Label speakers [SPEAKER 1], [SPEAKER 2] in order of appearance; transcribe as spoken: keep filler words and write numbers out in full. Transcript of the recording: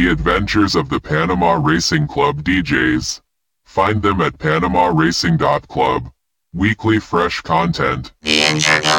[SPEAKER 1] The adventures of the Panama Racing Club D Js. Find them at panama racing dot club. Weekly fresh content.
[SPEAKER 2] The Internet.